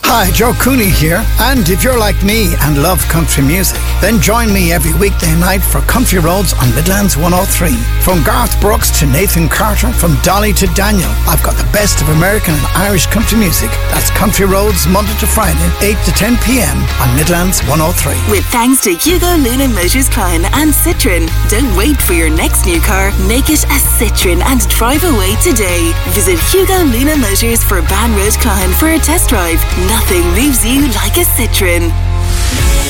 Hi, Joe Cooney here. And if you're like me and love country music, then join me every weekday night for Country Roads on Midlands 103. From Garth Brooks to Nathan Carter, from Dolly to Daniel, I've got the best of American and Irish country music. That's Country Roads, Monday to Friday, 8 to 10 p.m. on Midlands 103. With thanks to Hugo Luna Motors Klein and Citroën. Don't wait for your next new car. Make it a Citroën and drive away today. Visit Hugo Luna Motors for Ban Road Klein for a test drive. Nothing moves you like a Citroën.